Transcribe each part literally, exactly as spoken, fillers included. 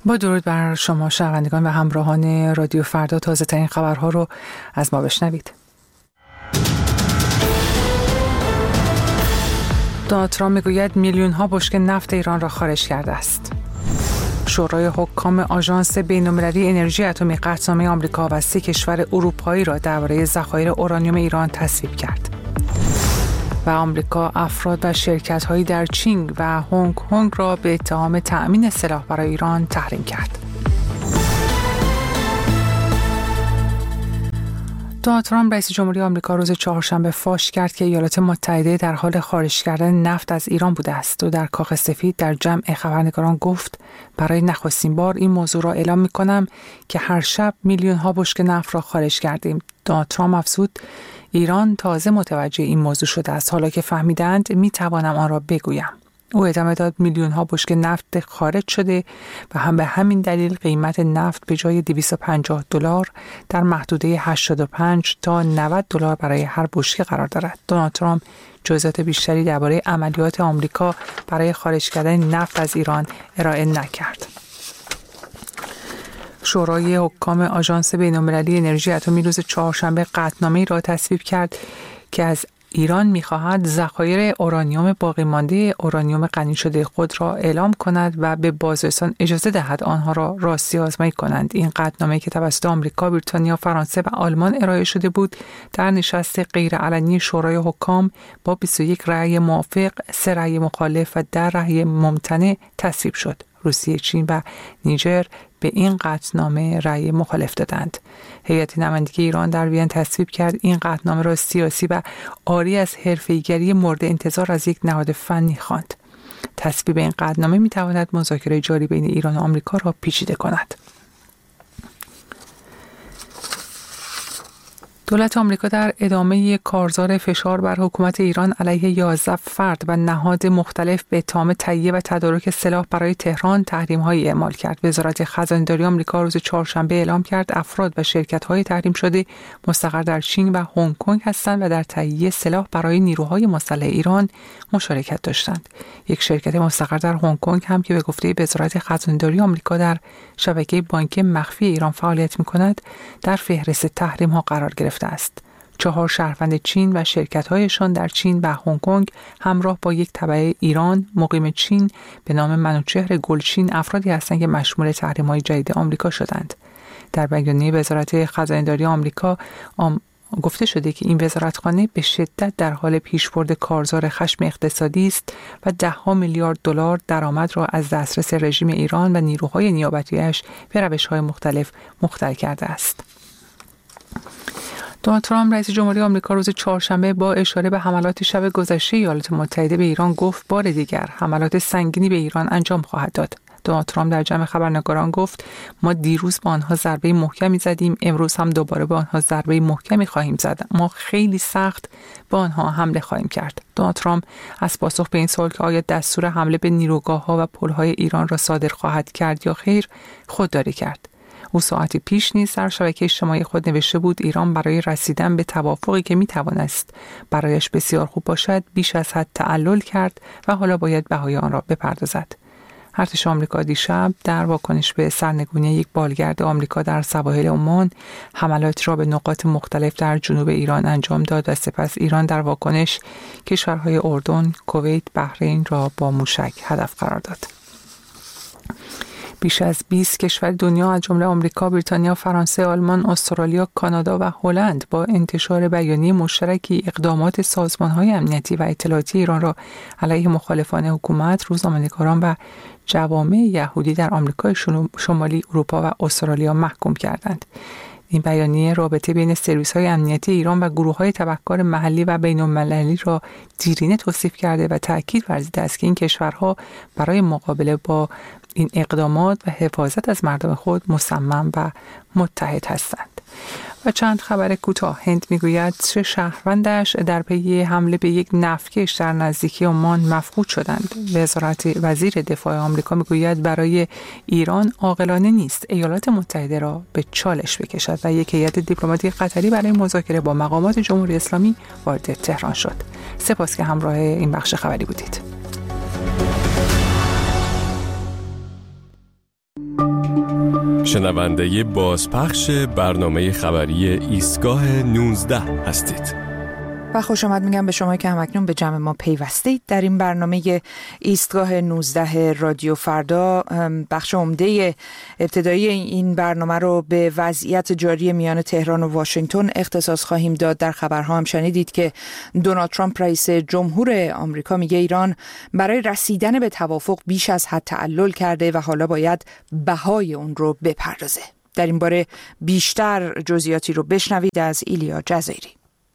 با درود بر شما شنوندگان و همراهان رادیو فردا، تازه ترین خبرها رو از ما بشنوید. دونالد ترامپ میگوید میلیون ها بشکه نفت ایران را خارج کرده است. شورای حکام آژانس بین‌المللی انرژی اتمی قطعنامه آمریکا و سه کشور اروپایی را درباره ذخایر اورانیوم ایران تصویب کرد. و آمریکا افراد و شرکت‌هایی در چین و هنگ کنگ را به اتهام تأمین سلاح برای ایران تحریم کرد. دونالد ترامپ رئیس جمهوری آمریکا روز چهارشنبه فاش کرد که ایالات متحده در حال خارج کردن نفت از ایران بوده است و در کاخ سفید در جمع خبرنگاران گفت برای نخستین بار این موضوع را اعلام می‌کنم که هر شب میلیون ها بشکه نفت را خارج کردیم. دونالد ترامپ افزود ایران تازه متوجه این موضوع شده است، حالا که فهمیدند میتوانم آن را بگویم. او ادامه داد میلیون ها بشکه نفت خارج شده و هم به همین دلیل قیمت نفت به جای دویست و پنجاه دلار در محدوده هشتاد و پنج تا نود دلار برای هر بشکه قرار دارد. دونالد ترامپ جزئیات بیشتری درباره عملیات آمریکا برای خارج کردن نفت از ایران ارائه نکرد. شورای حکام آژانس بین‌المللی انرژی اتمی روز چهارشنبه قطعنامه‌ای را تصویب کرد که از ایران می‌خواهد ذخایر اورانیوم باقی مانده اورانیوم غنی شده خود را اعلام کند و به بازرسان اجازه دهد آنها را راستی آزمایی کنند. این قطعنامه که توسط آمریکا، بریتانیا، فرانسه و آلمان ارائه شده بود، در نشست غیرعلنی شورای حکام با بیست و یک رأی موافق، سه رأی مخالف و ده رأی ممتنع تصویب شد. روسیه، چین و نیجر به این قطعنامه رأی مخالف دادند. هیئت نمایندگی ایران در وین تصویب کرد این قطعنامه را سیاسی و عاری از حرفه‌ای‌گری مورد انتظار از یک نهاد فنی خواند. تصویب این قطعنامه می‌تواند مذاکره جاری بین ایران و آمریکا را پیچیده کند. دولت آمریکا در ادامه کارزار فشار بر حکومت ایران علیه یازده فرد و نهاد مختلف به اتهام تهیه و تدارک سلاح برای تهران تحریم‌هایی اعمال کرد. وزارت خزانه‌داری آمریکا روز چهارشنبه اعلام کرد افراد و شرکت‌های تحریم شده مستقر در چین و هنگ کنگ هستند و در تهیه سلاح برای نیروهای مسلح ایران مشارکت داشتند. یک شرکت مستقر در هنگ کنگ هم که به گفته وزارت خزانه‌داری آمریکا در شبکه بانکی مخفی ایران فعالیت می‌کند، در فهرست تحریم‌ها قرار گرفت است. چهار شهروند چین و شرکت‌هایشان در چین و هنگ کنگ همراه با یک تبع ایران مقیم چین به نام منوچهر گلچین افرادی هستند که مشمول تحریم‌های جدید آمریکا شدند. در بیانیه وزارت خزانه‌داری آمریکا آم... گفته شده که این وزارتخانه به شدت در حال پیشبرد کارزار خشم اقتصادی است و ده ها میلیارد دلار درآمد را از دسترس رژیم ایران و نیروهای نیابتی‌اش به روش‌های مختلف مختل کرده است. دونالد ترامپ رئیس جمهوری آمریکا روز چهارشنبه با اشاره به حملات شب گذشته ایالات متحده به ایران گفت بار دیگر حملات سنگینی به ایران انجام خواهد داد. دونالد ترامپ در جمع خبرنگاران گفت ما دیروز با آنها ضربه محکمی زدیم، امروز هم دوباره با آنها ضربه محکمی خواهیم زد. ما خیلی سخت با آنها حمله خواهیم کرد. دونالد ترامپ از پاسخ به این سوال که آیا دستور حمله به نیروگاه‌ها و پل‌های ایران را صادر خواهد کرد یا خیر، خودداری کرد. او ساعتی پیش نیز در شبکه اجتماعی خود نوشته بود ایران برای رسیدن به توافقی که میتوانست برایش بسیار خوب باشد بیش از حد تعلل کرد و حالا باید بهای آن را بپردازد. ارتش آمریکا دیشب در واکنش به سرنگونی یک بالگرد آمریکا در سواحل عمان حملاتی را به نقاط مختلف در جنوب ایران انجام داد و سپس ایران در واکنش کشورهای اردن، کویت، بحرین را با موشک هدف قرار داد. بیش از بیست کشور دنیا از جمله آمریکا، بریتانیا، فرانسه، آلمان، استرالیا، کانادا و هلند با انتشار بیانیه مشترکی اقدامات سازمان‌های امنیتی و اطلاعاتی ایران را علیه مخالفان حکومت، روزنامه‌نگاران و جوامع یهودی در آمریکای شمالی، اروپا و استرالیا محکوم کردند. این بیانیه رابطه بین سرویس‌های امنیتی ایران و گروه‌های تبهکار محلی و بین‌المللی را دیرینه توصیف کرده و تأکید ورزیده است که این کشورها برای مقابله با این اقدامات و حفاظت از مردم خود مصمم و متحد هستند. و چند خبر کوتاه. هند میگوید سه شهروندش در پی حمله به یک نفتکش در نزدیکی عمان مفقود شدند. وزارت وزیر دفاع آمریکا میگوید برای ایران عاقلانه نیست ایالات متحده را به چالش بکشد و یک هیئت دیپلماتیک قطری برای مذاکره با مقامات جمهوری اسلامی وارد تهران شد. سپاس که همراه این بخش خبری بودید. شنونده بازپخش برنامه خبری ایستگاه نوزده هستید و خوش آمد میگم به شما که همکنون به جمع ما پیوستید. در این برنامه ایستگاه نوزده رادیو فردا بخش عمده ابتدایی این برنامه رو به وضعیت جاری میان تهران و واشنگتن اختصاص خواهیم داد. در خبرها هم شنیدید که دونالد ترامپ رئیس جمهور آمریکا میگه ایران برای رسیدن به توافق بیش از حد تعلل کرده و حالا باید بهای اون رو بپردازه. در این باره بیشتر جزئیاتی رو بشنوید از ایلیا جزایری.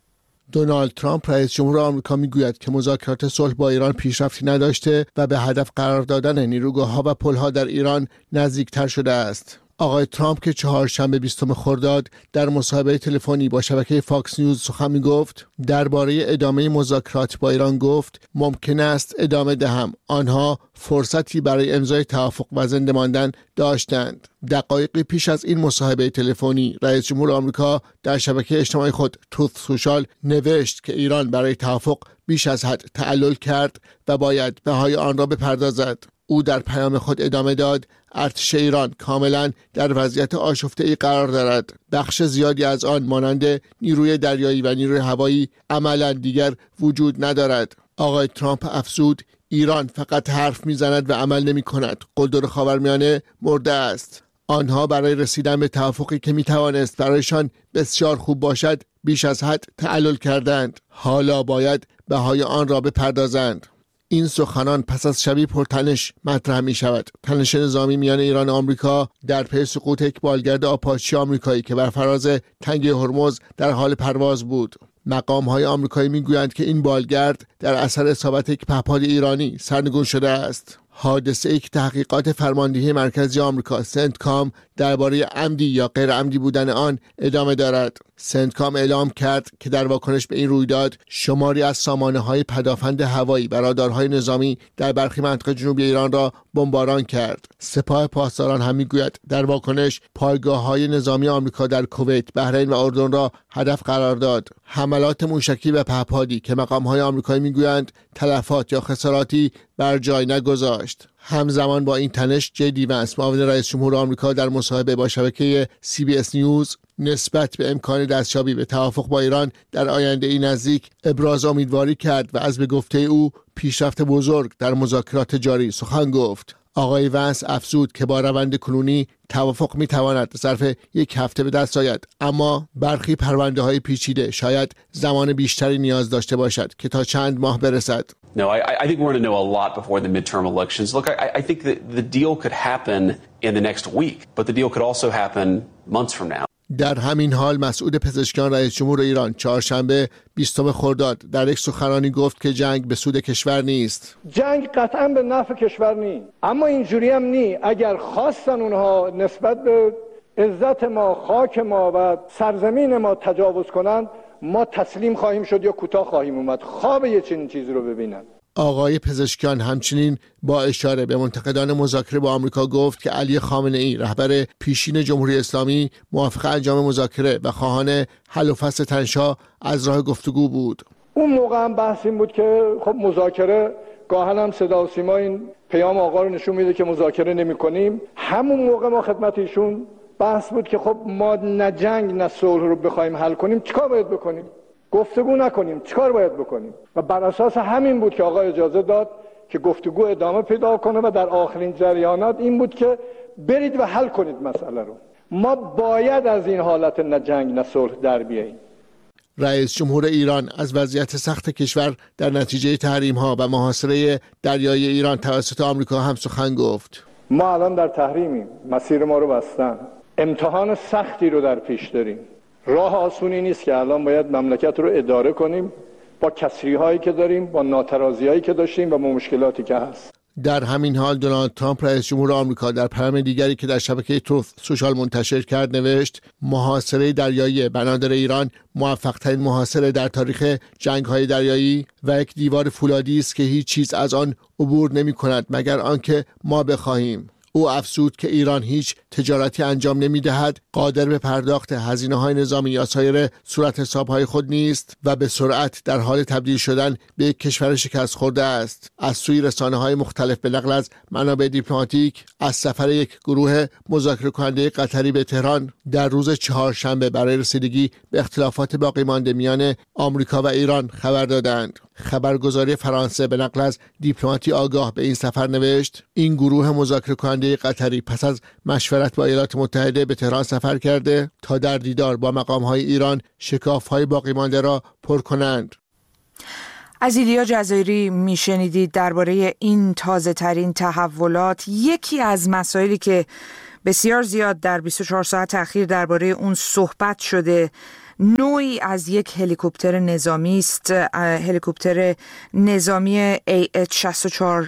دونالد ترامپ رئیس جمهور آمریکا میگوید که مذاکرات صلح با ایران پیشرفتی نداشته و به هدف قرار دادن نیروگاه‌ها و پل‌ها در ایران نزدیکتر شده است. آقای ترامپ که چهارشنبه بیستم خرداد در مصاحبه تلفنی با شبکه فاکس نیوز سخن می‌گفت، درباره ادامه مذاکرات با ایران گفت ممکن است ادامه دهم. آنها فرصتی برای امضای توافق و زنده ماندن داشتند. دقایقی پیش از این مصاحبه تلفنی رئیس جمهور آمریکا در شبکه اجتماعی خود تروث سوشال نوشت که ایران برای توافق بیش از حد تعلل کرد و باید بهای آن را بپردازد. او در پیام خود ادامه داد ارتش ایران کاملا در وضعیت آشفته‌ای قرار دارد. بخش زیادی از آن مانند نیروی دریایی و نیروی هوایی عملا دیگر وجود ندارد. آقای ترامپ افزود ایران فقط حرف میزند و عمل نمی کند. قلدر خاورمیانه مرده است. آنها برای رسیدن به توافقی که می توانست برایشان بسیار خوب باشد بیش از حد تعلل کردند. حالا باید بهای آن را بپردازند. این سخنان پس از شبی پرتنش مطرح می شود. تنش نظامی میان ایران و آمریکا در پی سقوط یک بالگرد آپاچی آمریکایی که بر فراز تنگه هرمز در حال پرواز بود. مقام های آمریکایی می گویند که این بالگرد در اثر اصابت یک پهپاد ایرانی سرنگون شده است. حادثه یک تحقیقات فرماندهی مرکزی آمریکا سنتکام درباره عمدی یا غیر عمدی بودن آن ادامه دارد. سنتکام اعلام کرد که در واکنش به این رویداد شماری از سامانه‌های پدافند هوایی و رادارهای نظامی در برخی مناطق جنوبی ایران را بمباران کرد. سپاه پاسداران هم می‌گوید در واکنش پایگاه‌های نظامی آمریکا در کویت، بحرین و اردن را هدف قرار داد. حملات موشکی و پهپادی که مقام‌های آمریکایی می‌گویند تلفات یا خساراتی بر جای نگذاشت. همزمان با این تنش جی ونس معاون رئیس جمهور آمریکا در مصاحبه با شبکه سی بی اس نیوز نسبت به امکان دستیابی به توافق با ایران در آینده ای نزدیک ابراز امیدواری کرد و از به گفته او پیشرفت بزرگ در مذاکرات جاری سخن گفت. آقای ونس افزود که با روند کنونی توافق میتواند ظرف یک هفته به دست آید، اما برخی پرونده های پیچیده شاید زمان بیشتری نیاز داشته باشد که تا چند ماه برسد. No, I, I think we're going to know a lot before the midterm elections. Look, I, I think that the deal could happen in the next week, but the deal could also happen months from now. در همین حال مسعود پزشکیان رئیس جمهور ایران چهارشنبه بیستم خرداد در یک سخنرانی گفت که جنگ به سود کشور نیست. جنگ قطعا به نفع کشور نیست، اما اینجوری هم نی. اگر خواستن اونها نسبت به عزت ما، خاک ما و سرزمین ما تجاوز کنند، ما تسلیم خواهیم شد یا کوتاه خواهیم اومد. خواب یه چنین چیزی رو ببینن. آقای پزشکیان همچنین با اشاره به منتقدان مذاکره با آمریکا گفت که علی خامنه ای رهبر پیشین جمهوری اسلامی موافق انجام مذاکره و خواهان حل و فصل تنش‌ها از راه گفتگو بود. اون موقع هم بحث این بود که خب مذاکره گاهن هم صدا و سیما این پیام آقا رو نشون میده که مذاکره نمی‌کنیم. همون موقع ما خدمت ایشون بحث بود که خب ما نه جنگ نه صلح رو بخوایم حل کنیم چیکار باید بکنیم؟ گفتگو نکنیم چیکار باید بکنیم؟ و بر اساس همین بود که آقا اجازه داد که گفتگو ادامه پیدا کنه و در آخرین جریانات این بود که برید و حل کنید مسئله رو. ما باید از این حالت نه جنگ نه صلح در بیاییم. رئیس جمهور ایران از وضعیت سخت کشور در نتیجه تحریم‌ها و محاصره دریایی ایران توسط آمریکا هم سخن گفت. ما الان در تحریمیم، مسیر ما رو بستن، امتحان سختی رو در پیش داریم. راه آسونی نیست که الان باید مملکت رو اداره کنیم با کسری هایی که داریم، با ناترازی هایی که داشتیم و با مشکلاتی که هست. در همین حال دونالد ترامپ رئیس جمهور آمریکا در پیام دیگری که در شبکه تروث سوشال منتشر کرد نوشت محاصره دریایی بنادر ایران موفق ترین محاصره در تاریخ جنگ های دریایی و یک دیوار فولادی است که هیچ چیز از آن عبور نمی کند مگر آنکه ما بخواهیم. او افزود که ایران هیچ تجارتی انجام نمی‌دهد، قادر به پرداخت هزینه‌های نظامی یا سایر صورت حساب‌های خود نیست و به سرعت در حال تبدیل شدن به یک کشور شکست خورده است. از سوی رسانه‌های مختلف به نقل از منابع دیپلماتیک از سفر یک گروه مذاکره کننده قطری به تهران در روز چهارشنبه برای رسیدگی به اختلافات باقی مانده میان آمریکا و ایران خبر دادند. خبرگزاری فرانسه به نقل از دیپلماتی آگاه به این سفر نوشت: این گروه مذاکره کننده قطری پس از مشورت با ایالات متحده به تهران سفر کرده تا در دیدار با مقام‌های ایران شکاف‌های باقی مانده را پر کنند. از ایلیا جزایری میشنیدید درباره این تازه ترین تحولات. یکی از مسائلی که بسیار زیاد در بیست و چهار ساعت اخیر درباره اون صحبت شده نوعی از یک هلیکوپتر نظامی است، هلیکوپتر نظامی ای اچ شصت و چهار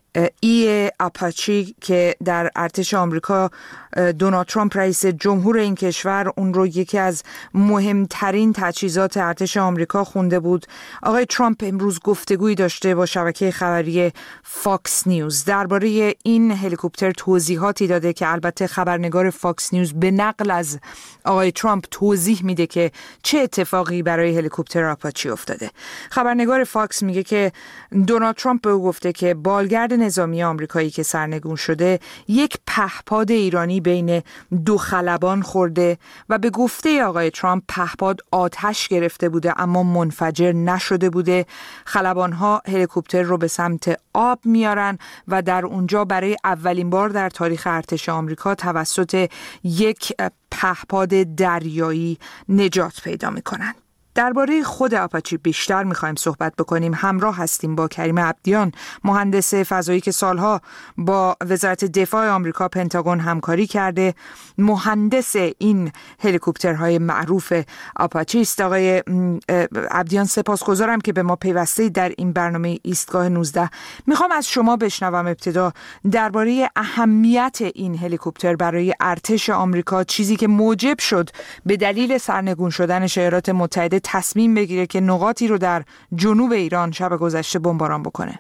ای آپاچی که در ارتش آمریکا دونالد ترامپ رئیس جمهور این کشور اون رو یکی از مهمترین تجهیزات ارتش آمریکا خونده بود. آقای ترامپ امروز گفتگویی داشته با شبکه خبری فاکس نیوز درباره این هلیکوپتر، توضیحاتی داده که البته خبرنگار فاکس نیوز به نقل از آقای ترامپ توضیح میده که چه اتفاقی برای هلیکوپتر آپاچی افتاده. خبرنگار فاکس میگه که دونالد ترامپ به او گفته که بالگرد نظامی آمریکایی که سرنگون شده یک پهپاد ایرانی بین دو خلبان خورده و به گفته آقای ترامپ پهپاد آتش گرفته بوده اما منفجر نشده بوده. خلبان‌ها هلیکوپتر رو به سمت آب میارن و در اونجا برای اولین بار در تاریخ ارتش آمریکا توسط یک پهپاد دریایی نجات پیدا میکنن. درباره خود آپاچی بیشتر میخوایم صحبت بکنیم. همراه هستیم با کریم عبدیان، مهندس فضایی که سالها با وزارت دفاع آمریکا پنتاگون همکاری کرده، مهندس این هلیکوپترهای معروف آپاچی است. آقای عبدیان سپاسگزارم که به ما پیوسته در این برنامه ایستگاه نوزده. میخوام از شما بشنوم ابتدا درباره اهمیت این هلیکوپتر برای ارتش آمریکا، چیزی که موجب شد به دلیل سرنگون شدن ایالات متحده تصمیم بگیره که نقاطی رو در جنوب ایران شب گذشته بمباران بکنه.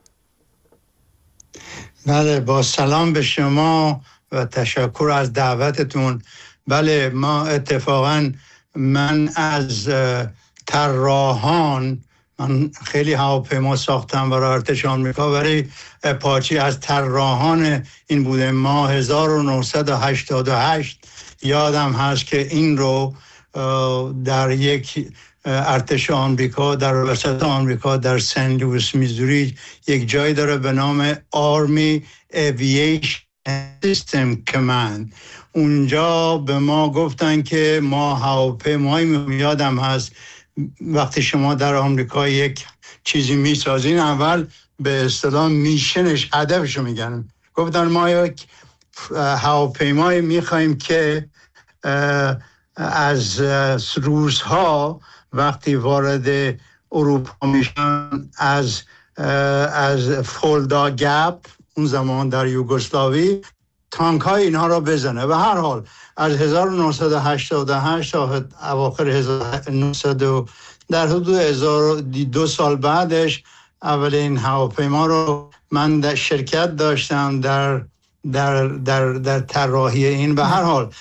بله، با سلام به شما و تشکر از دعوتتون. بله، ما اتفاقا من از طراحان، من خیلی هواپیما ساختم برای ارتش آمریکا، برای آپاچی از طراحان این بوده. ما هزار و نهصد و هشتاد و هشت یادم هست که این رو در یک ارتش آمریکا در وسط آمریکا در سن لوئیس میزوری یک جای داره به نام آرمی اوییشن سیستم کماند. اونجا به ما گفتن که ما هواپیمایی، یادم هست وقتی شما در آمریکا یک چیزی میسازین اول به اصطلاح میشنش، هدفشو میگن. گفتن ما یک هواپیمایی میخوایم که از روس‌ها وقتی وارد اروپا میشن از از فولدا گپ، اون زمان در یوگسلاوی، تانک های اینها را بزنه. و هر حال از هزار و نهصد و هشتاد و هشت تا اواخر هزار و نهصد در حدود هزار و دو سال بعدش اولین هواپیما رو من در شرکت داشتم در در در در طراحی این. و هر حال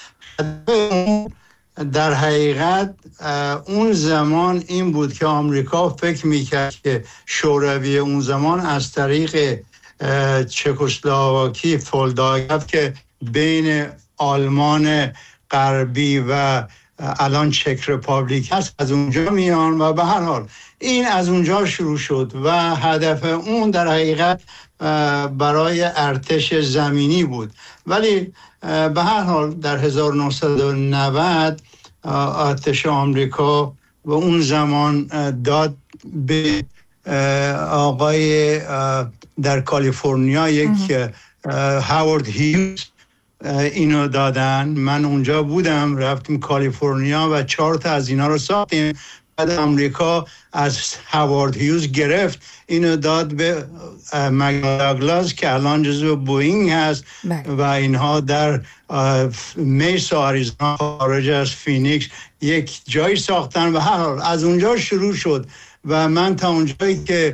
در حقیقت اون زمان این بود که آمریکا فکر میکرد که شوروی اون زمان از طریق چکسلواکی فولداگف که بین آلمان غربی و الان چک رپابلیک هست از اونجا میان. و به هر حال این از اونجا شروع شد و هدف اون در حقیقت برای ارتش زمینی بود. ولی به هر حال در هزار و نهصد و نود ارتش آمریکا و اون زمان داد به آقای در کالیفرنیا یک هاوارد هیوز اینو دادن. من اونجا بودم، رفتیم کالیفرنیا و چهار تا از اینا رو ساختیم. بعد آمریکا از هاوارد هیوز گرفت، اینو داد به مکدونالد داگلاس که الان جزو بوئینگ هست و اینها در میسا آریزونا خارج از فینیکس یک جایی ساختن. و هر حال از اونجا شروع شد و من تا اونجایی که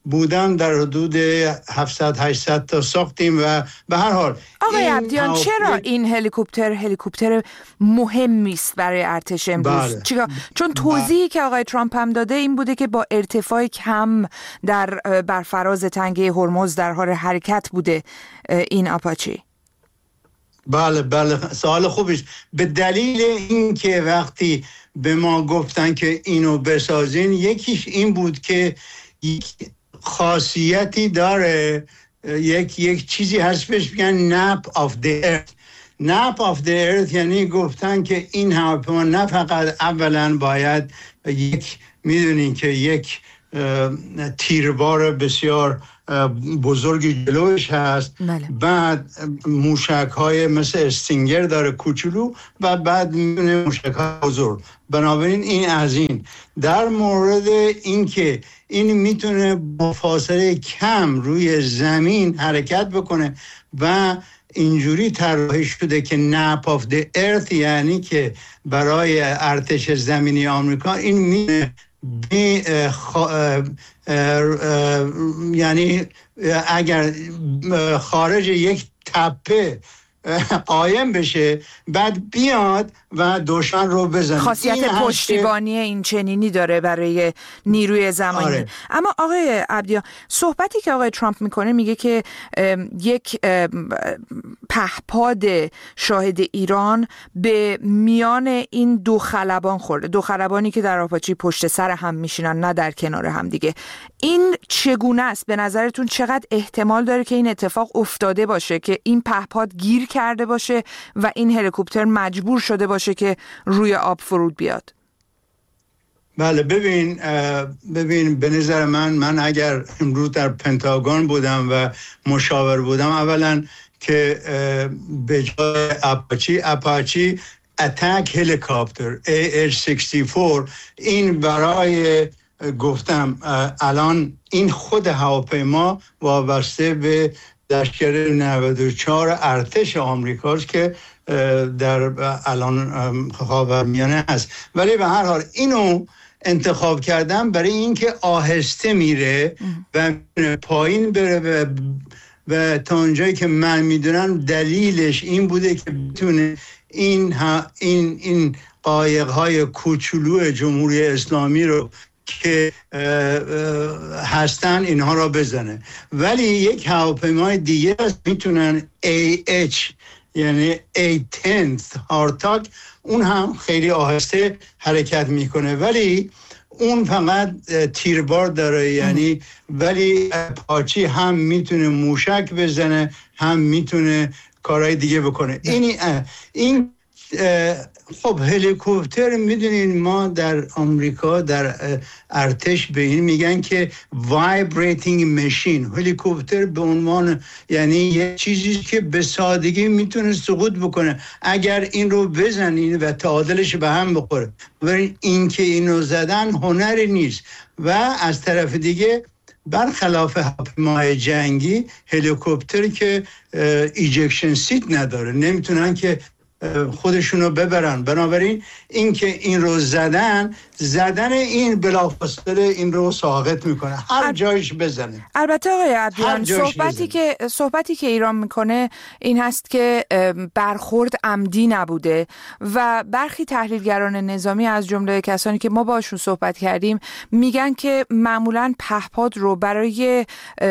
بودن در حدود هفتصد هشتصد تا ساختیم و به هر حال آقای عبدیان هواپی... چرا این هلیکوپتر هلیکوپتر مهمی است برای ارتش امروز؟ بله. چرا؟ چون توضیحی بله. که آقای ترامپ هم داده این بوده که با ارتفاع کم در بر فراز تنگه هرمز در حال حرکت بوده این آپاچی. بله بله سوال خوبیست. به دلیل اینکه وقتی به ما گفتن که اینو بسازین، یکیش این بود که یک خاصیتی داره، یک یک چیزی هست بهش میگن nap of the earth. nap of the earth یعنی گفتن که این هواپیما نه فقط اولا باید یک میدونین که یک تیربار بسیار بزرگی جلوش هست، بله. بعد موشک های مثل استینگر داره کوچولو و بعد میونه موشک های بزرگ. بنابراین این از این در مورد اینکه این میتونه با فاصله کم روی زمین حرکت بکنه و اینجوری طراحی شده که nap of the earth یعنی که برای ارتش زمینی آمریکا این میتونه خا... یعنی اگر خارج یک تپه قایم بشه بعد بیاد و دشمن رو بزنه. خاصیت این پشتیبانی این چنینی داره برای نیروی زمانی. آره. اما آقای عبدیان، صحبتی که آقای ترامپ میکنه میگه که یک پهپاد شاهد ایران به میان این دو خلبان خورده، دو خلبانی که در آپاچی پشت سر هم میشینن نه در کنار هم دیگه. این چگونه است؟ به نظرتون چقدر احتمال داره که این اتفاق افتاده باشه که این پهپاد گیر کرده باشه و این هلیکوپتر مجبور شده باشه که روی آب فرود بیاد؟ بله ببین ببین به نظر من من اگر امروز در پنتاگون بودم و مشاور بودم، اولا که به جای اپاچی اپاچی اتک هلیکوپتر ای اچ شصت و چهار این برای گفتم الان این خود هواپیما وابسته به لشکر نود و چهار ارتش آمریکاست که در الان خاورمیانه هست، ولی به هر حال اینو انتخاب کردم برای اینکه آهسته میره و پایین بره و, و تا اونجایی که من میدونم دلیلش این بوده که بتونه این ها این این قایق‌های کوچولو جمهوری اسلامی رو که هستن اینها را بزنه. ولی یک هواپیمای دیگه میتونن ای اچ یعنی ای ده هارتاک اون هم خیلی آهسته حرکت میکنه، ولی اون فقط تیربار داره یعنی ولی پاچی هم میتونه موشک بزنه هم میتونه کارهای دیگه بکنه. این این خب هلیکوپتر میدونین ما در آمریکا در ارتش به این میگن که وایبریتینگ ماشین. هلیکوپتر به عنوان یعنی یه چیزی که به سادگی میتونه سقوط بکنه اگر این رو بزنین و تعادلش به هم بخوره، ولی این که اینو زدن هنری نیست. و از طرف دیگه برخلاف هواپیمای جنگی هلیکوپتر که ایجکشن سیت نداره، نمیتونن که خودشونو ببرن. بنابراین این که این رو زدن زدن این بلافاصله این رو ساقط میکنه هر جایش بزنه. البته آقای عبدیان صحبتی که صحبتی که ایران میکنه این هست که برخورد عمدی نبوده و برخی تحلیلگران نظامی از جمله کسانی که ما باشون صحبت کردیم میگن که معمولاً پهپاد رو برای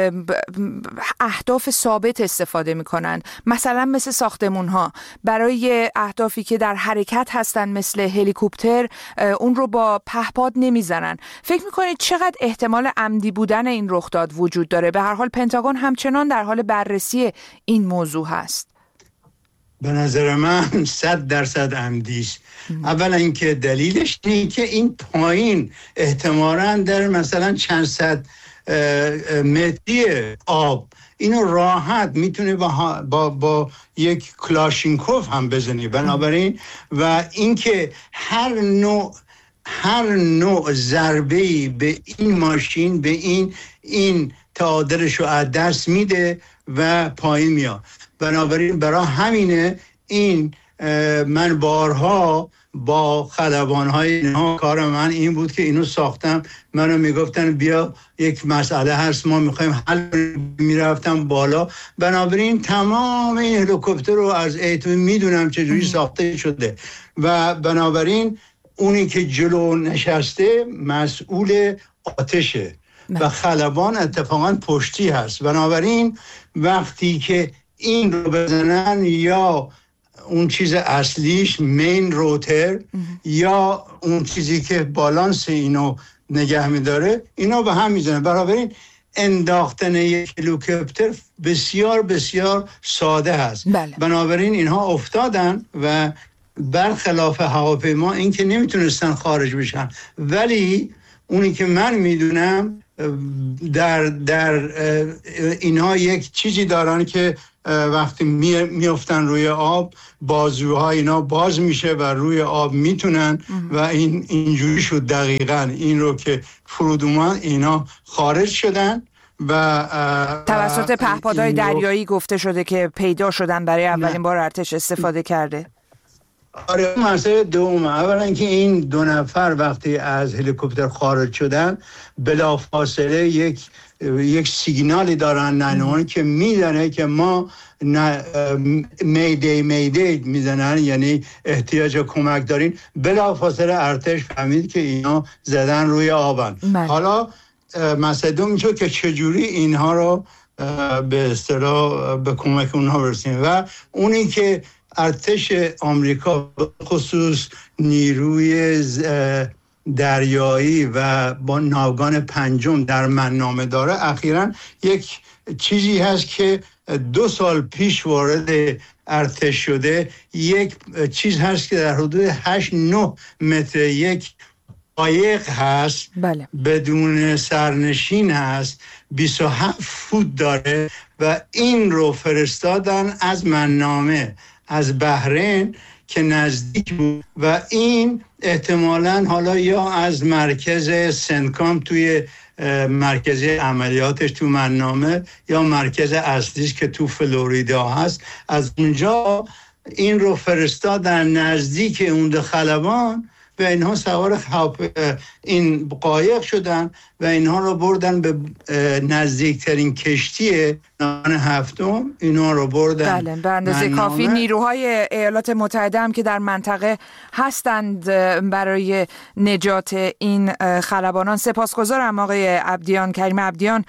اهداف ثابت استفاده میکنن، مثلا مثل ساختمون ها برای اهدافی که در حرکت هستن مثل هلیکوپتر اون رو با پهپاد نمیزنن. فکر میکنید چقدر احتمال عمدی بودن این رخداد وجود داره؟ به هر حال پنتاگون همچنان در حال بررسی این موضوع هست. به نظر من صد درصد عمدی است. اولا اینکه دلیلش اینه که این پایین احتمالاً در مثلا چند صد متری آب اینو راحت میتونه با, با, با یک کلاشینکوف هم بزنی. بنابراین و اینکه هر نوع هر نوع ضربه‌ای به این ماشین به این این تعادلش رو از دست میده و پایین میاد. بنابراین برای همینه این من بارها با خلبان‌های اینها. کار من این بود که اینو ساختم، منو میگفتن بیا یک مسئله هست ما میخوایم حل کنیم، میرفتم بالا. بنابراین تمام این هلیکوپتر رو از ایتو میدونم چجوری ساخته شده و بنابراین اونی که جلو نشسته مسئول آتشه و خلبان اتفاقا پشتی هست. بنابراین وقتی که این رو بزنن یا اون چیز اصلیش مین روتر یا اون چیزی که بالانس اینو نگه میداره اینا به هم میزنه. بنابراین انداختن یک هلیکوپتر بسیار بسیار ساده هست. بله. بنابراین اینها افتادن و برخلاف هواپیما این که نمیتونستن خارج بشن، ولی اونی که من میدونم در در اینها یک چیزی دارن که وقتی میافتن روی آب بازوها اینا باز میشه و روی آب میتونن و این اینجوری شد دقیقاً این رو که فرود اومد اینا خارج شدن و توسط پهپادهای دریایی گفته شده که پیدا شدن برای اولین بار ارتش استفاده کرده. آره مسئله دوم، اولا که این دو نفر وقتی از هلیکوپتر خارج شدن بلافاصله یک یک سیگنالی دارن نانوان که میدونه که ما میدی میدی میزنن، یعنی احتیاج کمک دارین. بلافاصله ارتش فهمید که اینا زدن روی آبن. من. حالا مسئله دوم شد که چجوری اینها رو به اصطلاح به کمک اونها برسیم و اونی که ارتش آمریکا خصوص نیروی دریایی و با ناوگان پنجم در منامه داره اخیراً یک چیزی هست که دو سال پیش وارد ارتش شده، یک چیز هست که در حدود هشت نه متر یک قایق هست. بله. بدون سرنشین هست، بیست و هفت فوت داره و این رو فرستادن از منامه از بحرین که نزدیک بود و این احتمالاً حالا یا از مرکز سنکام توی مرکز عملیاتش تو منامه یا مرکز اصلیش که تو فلوریدا هست، از اونجا این رو فرستادن نزدیک اون خلبان و اینها سوار این قایق شدن و اینها رو بردن به نزدیکترین کشتی نان هفتم، اینها رو بردن. بله، به اندازه کافی نیروهای ایالات متحده هم که در منطقه هستند برای نجات این خلبانان. سپاسگزارم آقای عبدیان، کریم عبدیان،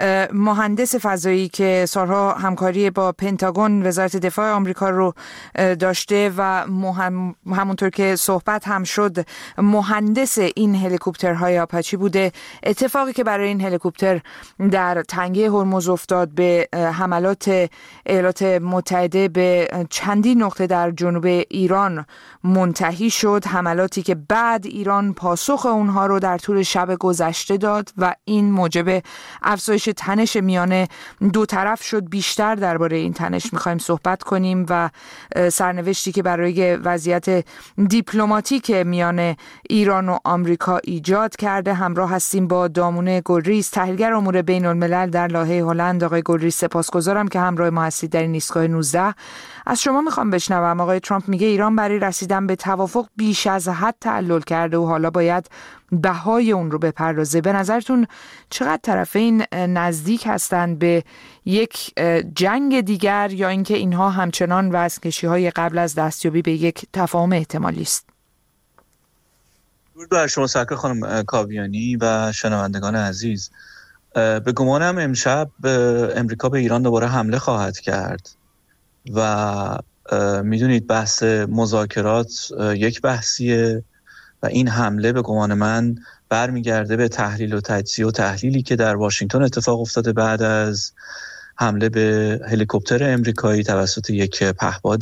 مهندس فضایی که سالها همکاری با پنتاگون وزارت دفاع آمریکا رو داشته و مهم همونطور که صحبت هم شد مهندس این هلیکوپترهای آپاچی بوده. اتفاقی که برای این هلیکوپتر در تنگه هرمز افتاد به حملات ایالات متحده به چندین نقطه در جنوب ایران منتهی شد، حملاتی که بعد ایران پاسخ اونها رو در طول شب گذشته داد و این موجب افزایش تنش میان دو طرف شد. بیشتر درباره این تنش میخوایم صحبت کنیم و سرنوشتی که برای وضعیت دیپلماتیک میان ایران و آمریکا ایجاد کرده. همراه هستیم با دامونه گلریز، تحلیلگر امور بین الملل در لاهه هلند. آقای گلریز سپاسگزارم که همراه ما هستید در این ایستگاه نوزده. از شما میخوام بشنوم، آقای ترامپ میگه ایران برای رسیدن به توافق بیش از حد تعلل کرده و حالا باید بهای اون رو بپردازه. به نظرتون چقدر طرفین نزدیک هستند به یک جنگ دیگر یا اینکه اینها همچنان وزنکشی‌های قبل از دستیابی به یک تفاهم احتمالی است؟ درود بر شما سرکار خانم کاویانی و شنوندگان عزیز. به گمانم امشب امریکا به ایران دوباره حمله خواهد کرد و میدونید بحث مذاکرات یک بحثیه و این حمله به گمان من برمیگرده به تحلیل و تجزیه و تحلیلی که در واشنگتن اتفاق افتاده بعد از حمله به هلیکوپتر امریکایی توسط یک پهپاد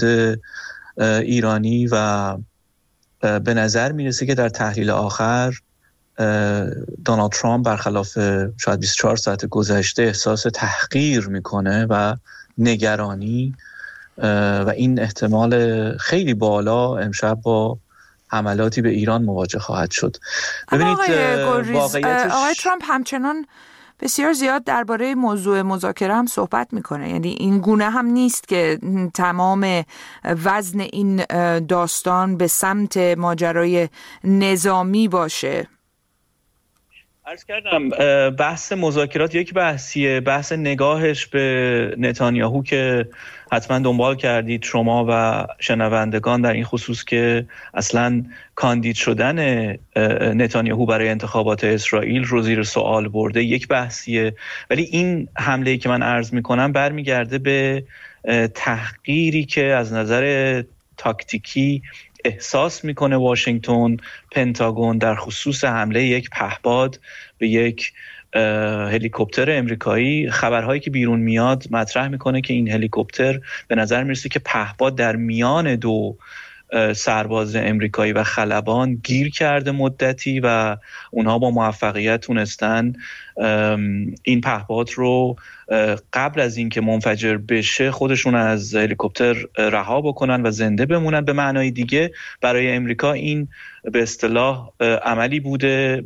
ایرانی و به نظر میرسه که در تحلیل آخر دونالد ترامپ برخلاف شاید بیست و چهار ساعت گذشته احساس تحقیر میکنه و نگرانی و این احتمال خیلی بالا امشب با حملاتی به ایران مواجه خواهد شد. ببینید آقای, واقعیتش... آقای ترامپ همچنان بسیار زیاد درباره موضوع مذاکره هم صحبت میکنه. یعنی این گونه هم نیست که تمام وزن این داستان به سمت ماجرای نظامی باشه. عرض کردم بحث مذاکرات یک بحثیه، بحث نگاهش به نتانیاهو که حتما دنبال کردید شما و شنوندگان در این خصوص که اصلا کاندید شدن نتانیاهو برای انتخابات اسرائیل رو زیر سوال برده یک بحثیه. ولی این حمله‌ای که من عرض میکنم برمیگرده به تحقیری که از نظر تاکتیکی احساس میکنه واشنگتن، پنتاگون در خصوص حمله یک پهپاد به یک هلیکوپتر امریکایی. خبرهایی که بیرون میاد مطرح میکنه که این هلیکوپتر به نظر میرسه که پهپاد در میان دو سرباز امریکایی و خلبان گیر کرده مدتی و اونها با موفقیت تونستن این پهپاد رو قبل از اینکه منفجر بشه خودشون از هلیکوپتر رها بکنن و زنده بمونن. به معنای دیگه برای امریکا این به اصطلاح عملی بوده